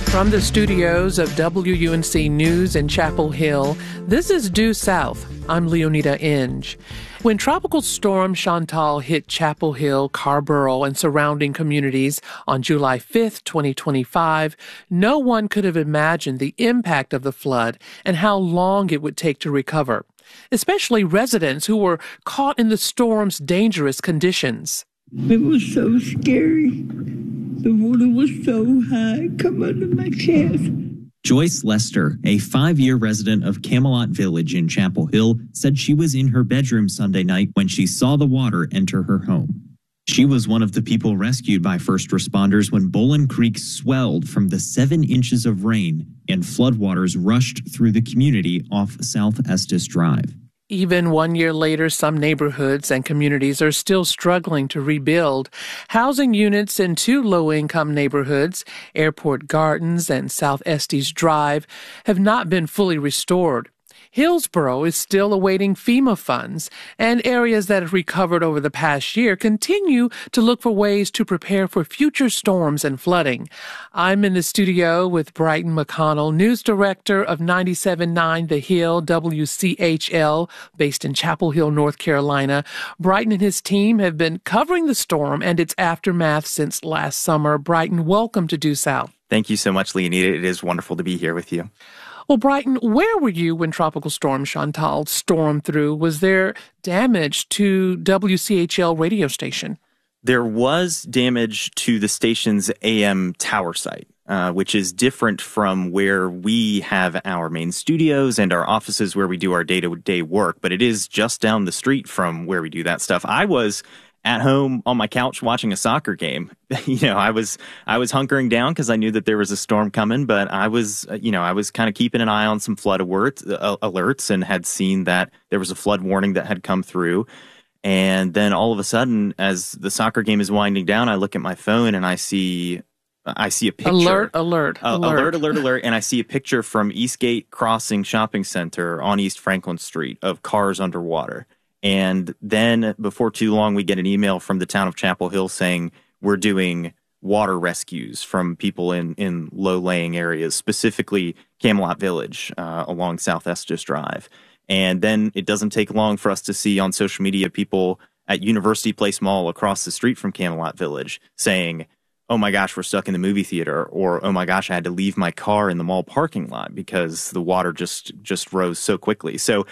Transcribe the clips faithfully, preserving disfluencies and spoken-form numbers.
From the studios of W U N C News in Chapel Hill, this is Due South. I'm Leonida Inge. When Tropical Storm Chantal hit Chapel Hill, Carrboro, and surrounding communities on July fifth, twenty twenty-five, no one could have imagined the impact of the flood and how long it would take to recover, especially residents who were caught in the storm's dangerous conditions. It was so scary. The water was so high, come under my chest. Joyce Lester, a five-year resident of Camelot Village in Chapel Hill, said she was in her bedroom Sunday night when she saw the water enter her home. She was one of the people rescued by first responders when Bowling Creek swelled from the seven inches of rain and floodwaters rushed through the community off South Estes Drive. Even one year later, some neighborhoods and communities are still struggling to rebuild. Housing units in two low-income neighborhoods, Airport Gardens and South Estes Drive, have not been fully restored. Hillsboro is still awaiting FEMA funds, and areas that have recovered over the past year continue to look for ways to prepare for future storms and flooding. I'm in the studio with Brighton McConnell, news director of ninety-seven point nine The Hill, W C H L, based in Chapel Hill, North Carolina. Brighton and his team have been covering the storm and its aftermath since last summer. Brighton, welcome to Due South. Thank you so much, Leonida. It is wonderful to be here with you. Well, Brighton, where were you when Tropical Storm Chantal stormed through? Was there damage to W C H L radio station? There was damage to the station's A M tower site, uh, which is different from where we have our main studios and our offices where we do our day-to-day work, but it is just down the street from where we do that stuff. I was at home on my couch watching a soccer game. you know, I was I was hunkering down because I knew that there was a storm coming, but I was, you know, I was kind of keeping an eye on some flood alert, uh, alerts and had seen that there was a flood warning that had come through. And then all of a sudden, as the soccer game is winding down, I look at my phone and I see I see a picture. Alert, alert, uh, alert. Alert, alert, alert. And I see a picture from Eastgate Crossing Shopping Center on East Franklin Street of cars underwater. And then before too long, we get an email from the town of Chapel Hill saying we're doing water rescues from people in, in low-laying areas, specifically Camelot Village uh, along South Estes Drive. And then it doesn't take long for us to see on social media people at University Place Mall across the street from Camelot Village saying, oh my gosh, we're stuck in the movie theater, or oh my gosh, I had to leave my car in the mall parking lot because the water just just rose so quickly. So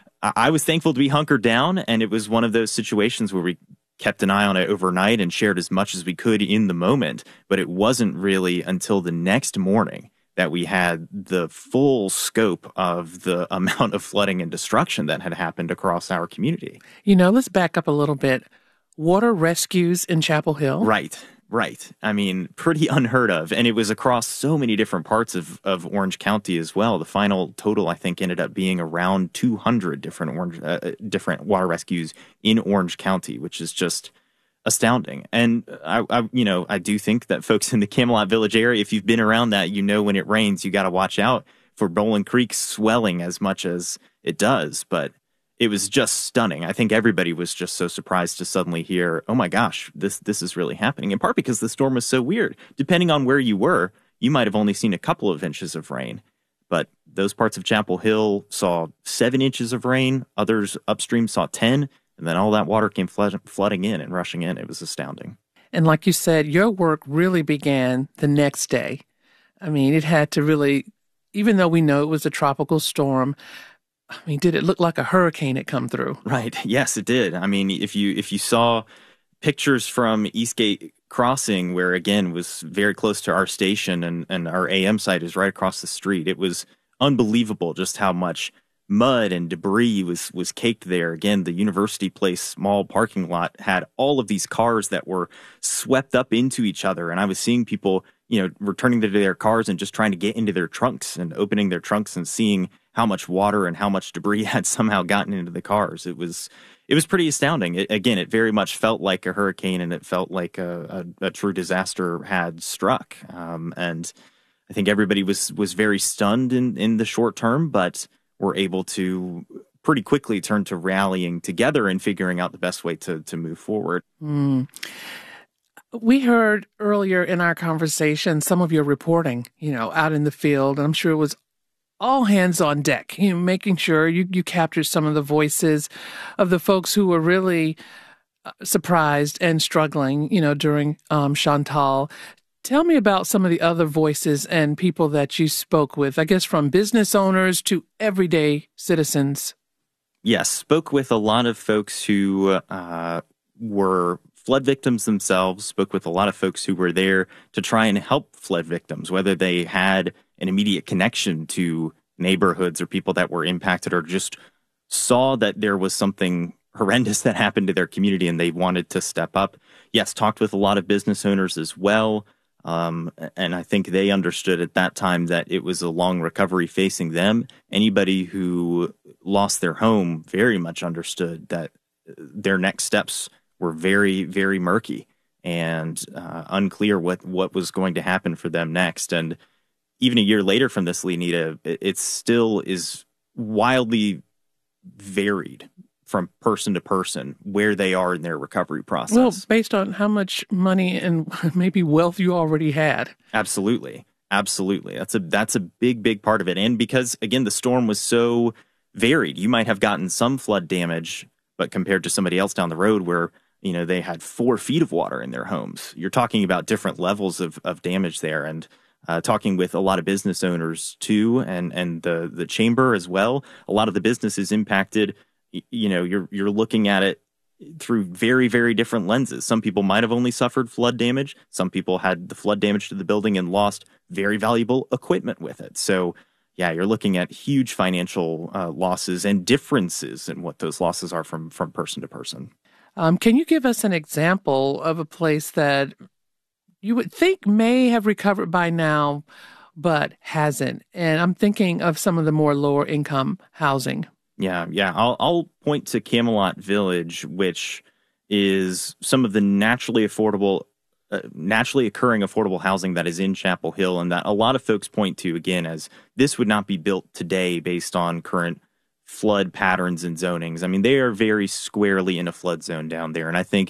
I was thankful to be hunkered down, and it was one of those situations where we kept an eye on it overnight and shared as much as we could in the moment. But it wasn't really until the next morning that we had the full scope of the amount of flooding and destruction that had happened across our community. You know, let's back up a little bit. Water rescues in Chapel Hill? Right. Right. I mean, pretty unheard of. And it was across so many different parts of, of Orange County as well. The final total, I think, ended up being around two hundred different orange, uh, different water rescues in Orange County, which is just astounding. And I, I, you know, I do think that folks in the Camelot Village area, if you've been around that, you know, when it rains, you got to watch out for Bowling Creek swelling as much as it does. But it was just stunning. I think everybody was just so surprised to suddenly hear, oh my gosh, this this is really happening, in part because the storm was so weird. Depending on where you were, you might have only seen a couple of inches of rain, but those parts of Chapel Hill saw seven inches of rain, others upstream saw ten, and then all that water came flood, flooding in and rushing in. It was astounding. And like you said, your work really began the next day. I mean, it had to really, even though we know it was a tropical storm, I mean, did it look like a hurricane had come through? Right. Yes, it did. I mean, if you if you saw pictures from Eastgate Crossing, where, again, was very close to our station and, and our A M site is right across the street, it was unbelievable just how much mud and debris was, was caked there. Again, the University Place Mall parking lot had all of these cars that were swept up into each other. And I was seeing people, you know, returning to their cars and just trying to get into their trunks and opening their trunks and seeing how much water and how much debris had somehow gotten into the cars. It was it was pretty astounding. It, again, it very much felt like a hurricane, and it felt like a, a, a true disaster had struck. Um, and I think everybody was was very stunned in, in the short term, but were able to pretty quickly turn to rallying together and figuring out the best way to, to move forward. Mm. We heard earlier in our conversation some of your reporting, you know, out in the field, and I'm sure it was all hands on deck, you know, making sure you, you captured some of the voices of the folks who were really uh, surprised and struggling, you know, during um, Chantal. Tell me about some of the other voices and people that you spoke with, I guess from business owners to everyday citizens. Yes, spoke with a lot of folks who uh, were flood victims themselves, spoke with a lot of folks who were there to try and help flood victims, whether they had an immediate connection to neighborhoods or people that were impacted or just saw that there was something horrendous that happened to their community and they wanted to step up. Yes, talked with a lot of business owners as well. Um, and I think they understood at that time that it was a long recovery facing them. Anybody who lost their home very much understood that their next steps were very, very murky and uh, unclear what, what was going to happen for them next. And even a year later from this, Leonida, it, it still is wildly varied from person to person where they are in their recovery process. Well, based on how much money and maybe wealth you already had. Absolutely. Absolutely. That's a that's a big, big part of it. And because, again, the storm was so varied, you might have gotten some flood damage, but compared to somebody else down the road where, you know, they had four feet of water in their homes, you're talking about different levels of, of damage there. And uh, talking with a lot of business owners, too, and, and the, the chamber as well, a lot of the businesses impacted. You know, you're you're looking at it through very, very different lenses. Some people might have only suffered flood damage. Some people had the flood damage to the building and lost very valuable equipment with it. So, yeah, you're looking at huge financial uh, losses and differences in what those losses are from, from person to person. Um, can you give us an example of a place that you would think may have recovered by now, but hasn't? And I'm thinking of some of the more lower income housing. Yeah, yeah. I'll I'll point to Camelot Village, which is some of the naturally affordable, uh, naturally occurring affordable housing that is in Chapel Hill, and that a lot of folks point to, again, as this would not be built today based on current flood patterns and zonings. I mean, they are very squarely in a flood zone down there, and I think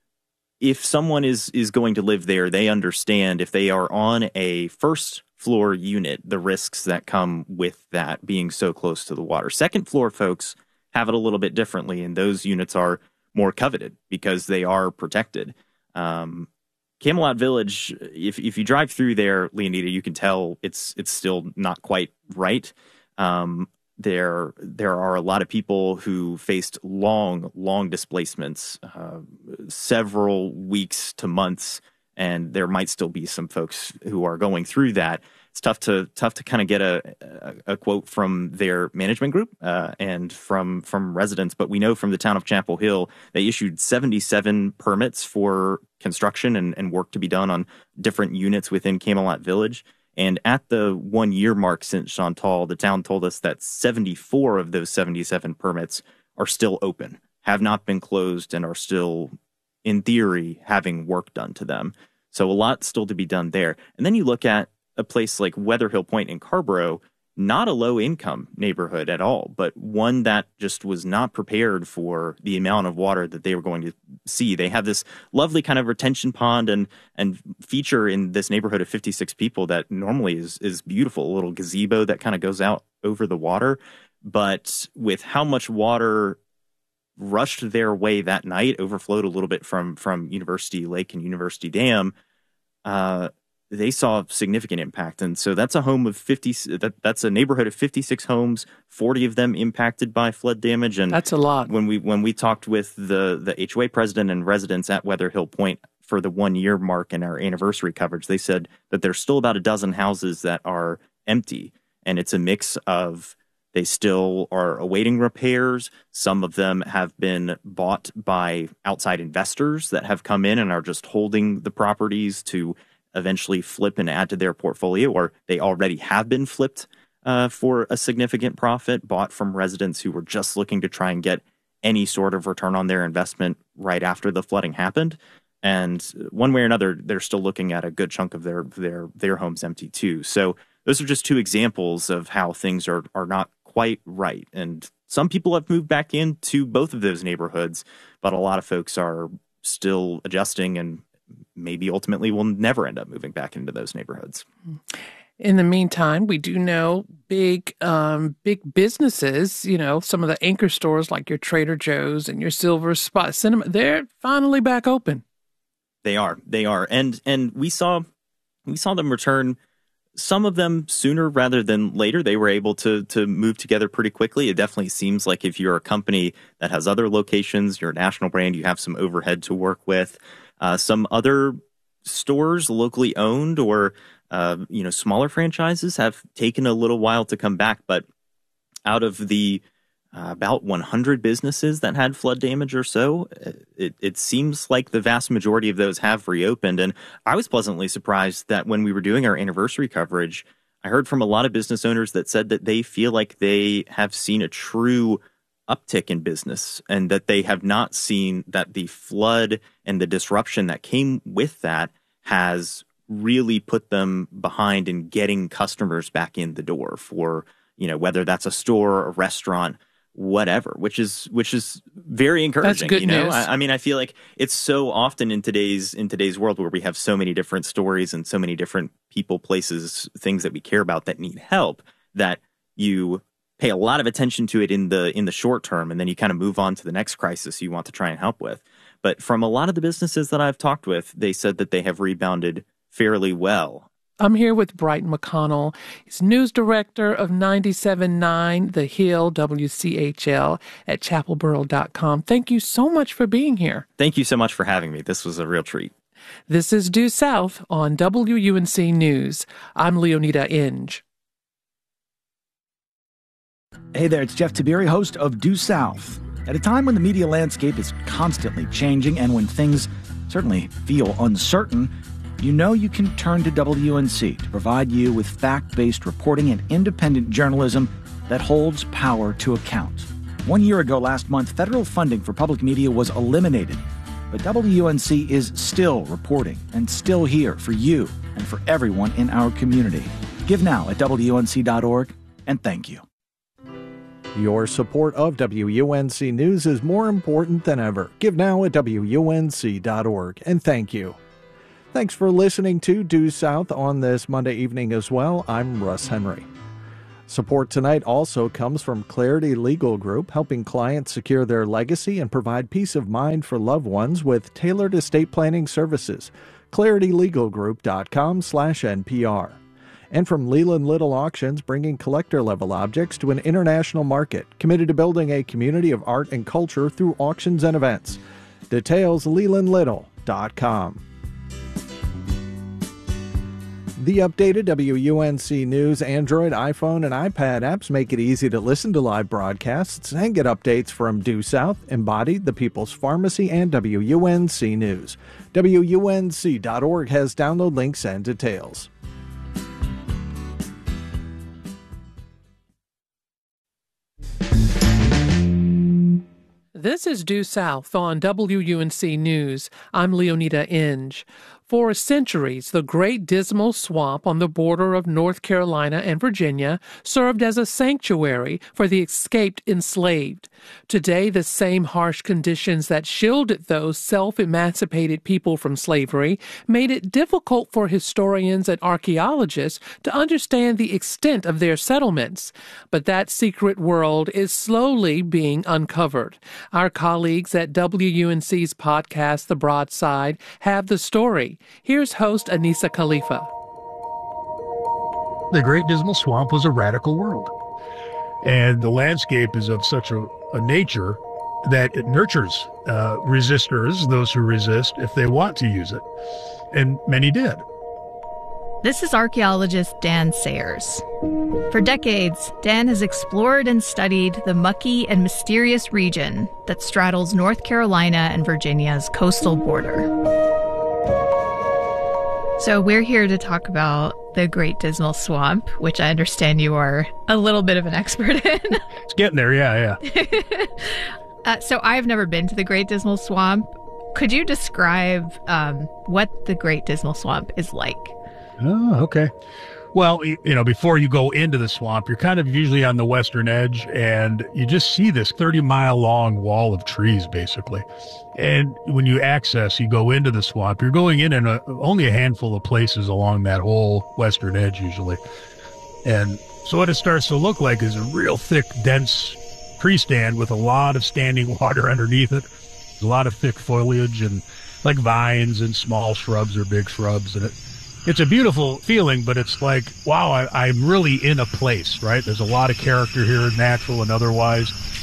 if someone is is going to live there, they understand if they are on a first floor unit, the risks that come with that being so close to the water. Second floor folks have it a little bit differently, and those units are more coveted because they are protected. Um, Camelot Village, if if you drive through there, Leonida, you can tell it's it's still not quite right. Um, there there are a lot of people who faced long, long displacements, uh, several weeks to months. And there might still be some folks who are going through that. It's tough to tough to kind of get a, a, a quote from their management group uh, and from from residents. But we know from the town of Chapel Hill, they issued seventy-seven permits for construction and, and work to be done on different units within Camelot Village. And at the one year mark since Chantal, the town told us that seventy-four of those seventy-seven permits are still open, have not been closed, and are still, in theory, having work done to them. So a lot still to be done there. And then you look at a place like Weatherhill Point in Carrboro, not a low-income neighborhood at all, but one that just was not prepared for the amount of water that they were going to see. They have this lovely kind of retention pond and and feature in this neighborhood of fifty-six people that normally is is beautiful, a little gazebo that kind of goes out over the water. But with how much water rushed their way that night, overflowed a little bit from from University Lake and University Dam, uh, they saw significant impact. And so that's a home of fifty, that, that's a neighborhood of fifty-six homes, forty of them impacted by flood damage. And that's a lot. When we when we talked with the, the H O A president and residents at Weatherhill Point for the one year mark in our anniversary coverage, they said that there's still about a dozen houses that are empty. And it's a mix of they still are awaiting repairs. Some of them have been bought by outside investors that have come in and are just holding the properties to eventually flip and add to their portfolio, or they already have been flipped uh, for a significant profit, bought from residents who were just looking to try and get any sort of return on their investment right after the flooding happened. And one way or another, they're still looking at a good chunk of their their their homes empty too. So those are just two examples of how things are are not quite right. And some people have moved back into both of those neighborhoods, but a lot of folks are still adjusting and maybe ultimately will never end up moving back into those neighborhoods. In the meantime, we do know big, um, big businesses, you know, some of the anchor stores like your Trader Joe's and your Silver Spot Cinema, they're finally back open. They are, they are. And, and we saw, we saw them return, some of them sooner rather than later. They were able to, to move together pretty quickly. It definitely seems like if you're a company that has other locations, you're a national brand, you have some overhead to work with. Uh, some other stores locally owned or Uh, you know, smaller franchises have taken a little while to come back, but out of the uh, about one hundred businesses that had flood damage or so, it, it seems like the vast majority of those have reopened. And I was pleasantly surprised that when we were doing our anniversary coverage, I heard from a lot of business owners that said that they feel like they have seen a true uptick in business and that they have not seen that the flood and the disruption that came with that has really put them behind in getting customers back in the door for, you know, whether that's a store, a restaurant, whatever, which is which is very encouraging. That's good you know, news. I, I mean, I feel like it's so often in today's in today's world where we have so many different stories and so many different people, places, things that we care about that need help, that you pay a lot of attention to it in the in the short term, and then you kind of move on to the next crisis you want to try and help with. But from a lot of the businesses that I've talked with, they said that they have rebounded fairly well. I'm here with Brighton McConnell. He's news director of ninety-seven point nine The Hill, W C H L, at chapel borough dot com. Thank you so much for being here. Thank you so much for having me. This was a real treat. This is Due South on W U N C News. I'm Leonida Inge. Hey there, it's Jeff Tiberi, host of Due South. At a time when the media landscape is constantly changing and when things certainly feel uncertain, you know you can turn to W N C to provide you with fact-based reporting and independent journalism that holds power to account. One year ago last month, federal funding for public media was eliminated, but W N C is still reporting and still here for you and for everyone in our community. Give now at W N C dot org, and thank you. Your support of W U N C News is more important than ever. Give now at W U N C dot org, and thank you. Thanks for listening to Due South on this Monday evening as well. I'm Russ Henry. Support tonight also comes from Clarity Legal Group, helping clients secure their legacy and provide peace of mind for loved ones with tailored estate planning services. clarity legal group dot com slash N P R. And from Leland Little Auctions, bringing collector-level objects to an international market, committed to building a community of art and culture through auctions and events. Details, leland little dot com. The updated W U N C News Android, iPhone, and iPad apps make it easy to listen to live broadcasts and get updates from Due South, Embodied, The People's Pharmacy, and W U N C News. W U N C dot org has download links and details. This is Due South on W U N C News. I'm Leonida Inge. For centuries, the Great Dismal Swamp on the border of North Carolina and Virginia served as a sanctuary for the escaped enslaved. Today, the same harsh conditions that shielded those self-emancipated people from slavery made it difficult for historians and archaeologists to understand the extent of their settlements. But that secret world is slowly being uncovered. Our colleagues at W U N C's podcast, The Broadside, have the story. Here's host Anissa Khalifa. The Great Dismal Swamp was a radical world. And the landscape is of such a, a nature that it nurtures uh, resistors, those who resist, if they want to use it. And many did. This is archaeologist Dan Sayers. For decades, Dan has explored and studied the mucky and mysterious region that straddles North Carolina and Virginia's coastal border. So we're here to talk about the Great Dismal Swamp, which I understand you are a little bit of an expert in. It's getting there, yeah, yeah. uh, so I've never been to the Great Dismal Swamp. Could you describe um, what the Great Dismal Swamp is like? Oh, okay. Well, you know, before you go into the swamp, you're kind of usually on the western edge, and you just see this thirty-mile-long wall of trees, basically. And when you access, you go into the swamp, you're going in in a, only a handful of places along that whole western edge, usually. And so what it starts to look like is a real thick, dense tree stand with a lot of standing water underneath it. There's a lot of thick foliage and like vines and small shrubs or big shrubs, and it It's a beautiful feeling, but it's like, wow, I, I'm really in a place, right? There's a lot of character here, natural and otherwise.